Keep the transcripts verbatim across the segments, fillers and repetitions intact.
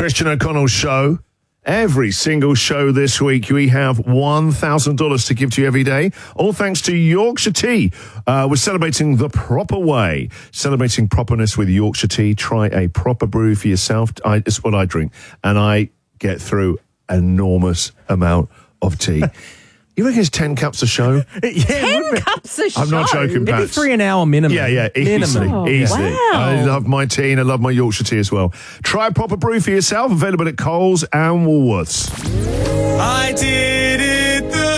Christian O'Connell Show. Every single show this week, we have one thousand dollars to give to you every day. All thanks to Yorkshire Tea. Uh, we're celebrating the proper way. Celebrating properness with Yorkshire Tea. Try a proper brew for yourself. I, it's what I drink. And I get through an enormous amount of tea. You reckon it's ten cups a show? yeah, Ten cups a show? I'm not joking, Maybe Pats. three an hour minimum. Yeah, yeah, easily, Minimum. Oh, easily. wow. I love my tea and I love my Yorkshire tea as well. Try a proper brew for yourself. Available at Coles and Woolworths. I did it the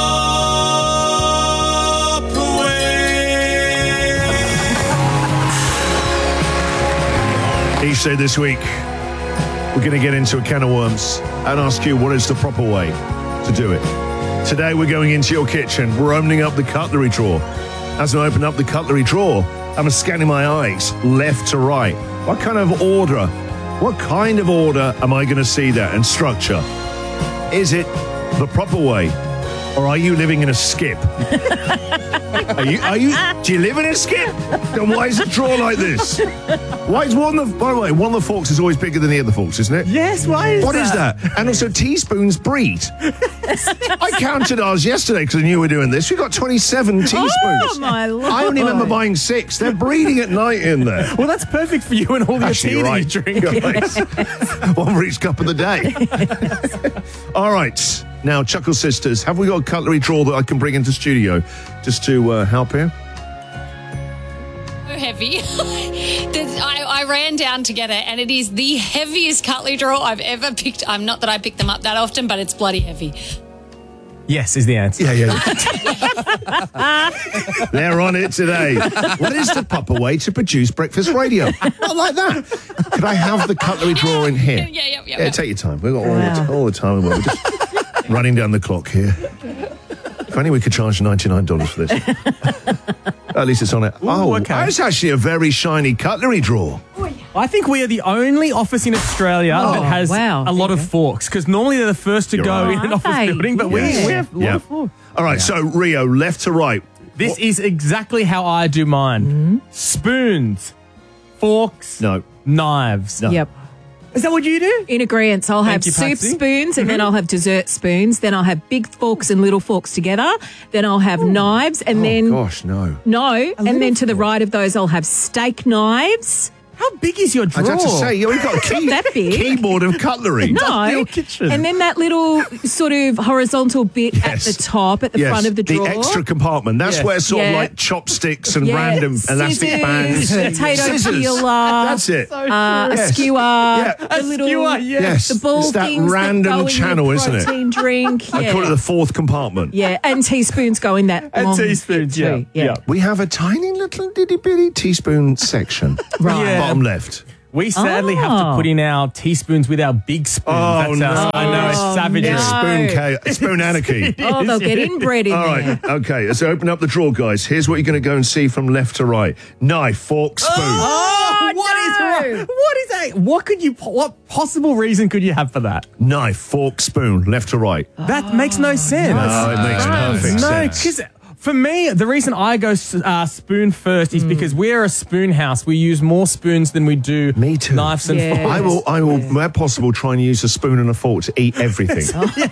proper way. Each day this week, we're going to get into a can of worms and ask you what is the proper way to do it. Today we're going into your kitchen. We're opening up the cutlery drawer. As I open up the cutlery drawer, I'm scanning my eyes left to right. What kind of order, what kind of order am I going to see there and structure? Is it the proper way, or are you living in a skip? Are you, are you, do you live in a skip? Then why is the drawer like this? Why is one of the, by the way, one of the forks is always bigger than the other forks, isn't it? Yes, why is What that? is that? And also teaspoons breed. I counted ours yesterday because I knew we were doing this. We got twenty-seven teaspoons. Oh, my Lord. I only remember buying six. They're breeding at night in there. Well, that's perfect for you and all your Actually, tea you're that right. you drink. Guys. One for each cup of the day. All right. Now, Chuckle Sisters, have we got a cutlery drawer that I can bring into studio just to uh, help here? So heavy. There's- I, I ran down to get it, and it is the heaviest cutlery drawer I've ever picked. I'm not that I pick them up that often, but it's bloody heavy. Yes, is the answer. Yeah, yeah. They're on it today. What is the proper way to produce breakfast radio? Not like that. Could I have the cutlery drawer in here? Yeah, yeah, yeah. Yeah, yeah. take your time. We've got all, Wow. the, all the time in the world. We're just running down the clock here. If only we could charge ninety-nine dollars for this. At least it's on it. Oh, okay. That's actually a very shiny cutlery drawer. I think we are the only office in Australia Oh, that has wow. a lot of forks, because normally they're the first to You're go right. in an Are office they? building, but Yes. we, we have a lot Yeah. of forks. All right, so Rio, left to right. This is exactly how I do mine. Spoons, forks, No. knives. No. Yep. Is that what you do? In agreement, I'll have Thank you, soup Patsy. spoons, and then I'll have dessert spoons. Then I'll have big forks and little forks together. Then I'll have knives, and Oh, then gosh, no. no, and then to the right of those, I'll have steak knives. How big is your I drawer? had to say, yeah, we've got a key, that big. keyboard of cutlery. No, your kitchen. and then that little sort of horizontal bit Yes. at the top, at the Yes, front of the drawer. extra compartment. That's Yes. where sort of Yeah. like chopsticks and Yeah, random elastic scissors, bands. potato Scissors. peeler, That's it. uh, a Yes. skewer, Yeah. the A little, skewer, yes. Yes. the ball It's that things random that go channel, in isn't your it? protein drink. I Yeah. call it the fourth compartment. Yeah, and teaspoons go in that And long teaspoons, bit yeah, too. yeah. We have a tiny little ditty bitty teaspoon section. Right. Yeah. Bottom left. We sadly have to Oh. put in our teaspoons with our big spoons. Oh, That's our, no. I know, it's Oh, savagery. no. Spoon, cha- spoon anarchy. Oh, they'll get inbred in All there. right, okay, so open up the drawer, guys. Here's what you're going to go and see from left to right. Knife, fork, spoon. Oh, what is no. wrong? What is that? What could you? What possible reason could you have for that? Knife, fork, spoon, left to right. That makes no sense. Oh, it makes perfect no, sense. because for me, the reason I go uh, spoon first is because we're a spoon house. We use more spoons than we do Me too. knives and Yeah. forks. I will, I will, where possible, try and use a spoon and a fork to eat everything.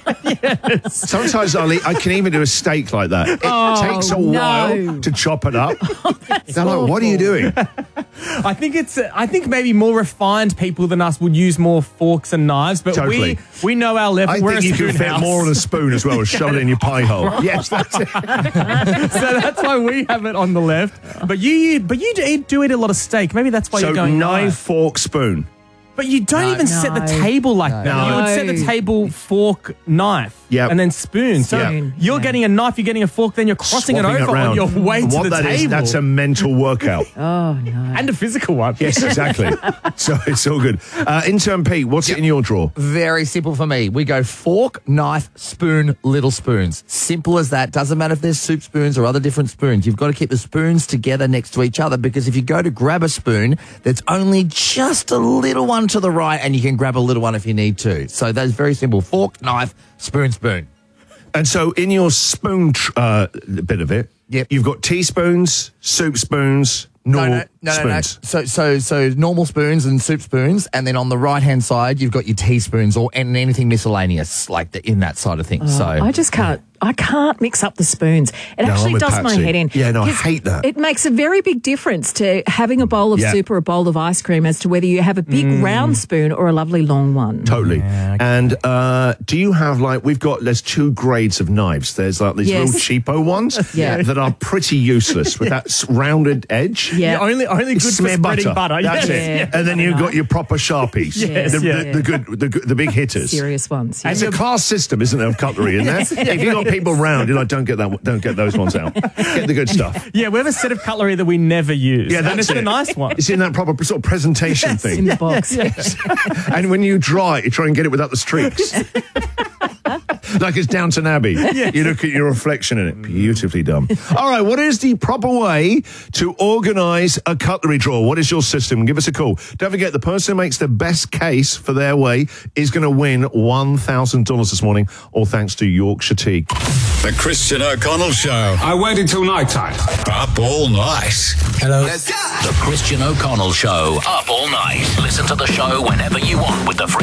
Sometimes I'll eat, I can even do a steak like that. It takes a no. while to chop it up. They're like, what are you doing? I think it's. Uh, I think maybe more refined people than us would use more forks and knives, but Totally. we we know our level. I we're think a you spoon can fit house. more on a spoon as well as shove it in your pie hole. Yes, that's it. So that's why we have it on the left. But you, you but you do, do eat a lot of steak. Maybe that's why So you're going knife, knife. fork, spoon. But you don't even set the No. table like that. No. You would set the No. table, fork, knife, Yep. and then spoon. So Yep. you're Yeah. getting a knife, you're getting a fork, then you're crossing Swapping it over on round. your way And to what the that table. is, that's a mental workout. Oh, no. and a physical one. Yes, exactly. So it's all good. Uh, intern Pete, what's it in your drawer? Very simple for me. We go fork, knife, spoon, little spoons. Simple as that. Doesn't matter if there's soup spoons or other different spoons. You've got to keep the spoons together next to each other, because if you go to grab a spoon, there's only just a little one to the right, and you can grab a little one if you need to. So that's very simple. Fork, knife, spoon, spoon. And so in your spoon tr- uh, bit of it, Yep. you've got teaspoons, soup spoons, normal no, no, no, no, no. spoons. So, so, so normal spoons and soup spoons, and then on the right hand side you've got your teaspoons or and anything miscellaneous like the, in that side of things. so I just can't. I can't mix up the spoons. It No, I'm actually with does my Patsy. head in. Yeah, no, I 'Cause hate that. It makes a very big difference to having a bowl of Yeah. soup or a bowl of ice cream as to whether you have a big round spoon or a lovely long one. Totally. And uh, do you have like we've got there's two grades of knives. There's like these Yes. little cheapo ones Yeah. that are pretty useless with that s- rounded edge. Yeah. Yeah, only only good for Smear spreading butter. That's yes. it. Yeah. And then you've got your proper sharpies. Yes, the, yeah. the, the good, the, good- the big hitters. Serious ones. It's a class system, isn't there, of cutlery in there? If you've got people round, you're like, don't get that, don't get those ones out. Get the good stuff. Yeah, we have a set of cutlery that we never use. Yeah, and that's it's the it. nice one. It's in that proper sort of presentation in thing. the box. And when you dry it, you try and get it without the streaks. Like it's Downton Abbey. You look at your reflection in it. Beautifully done. All right, what is the proper way to organise a cutlery drawer? What is your system? Give us a call. Don't forget, the person who makes the best case for their way is going to win one thousand dollars this morning, all thanks to Yorkshire Tea. The Christian O'Connell Show. I waited till night time. Up all night. Hello. The Christian O'Connell Show. Up all night. Listen to the show whenever you want with the free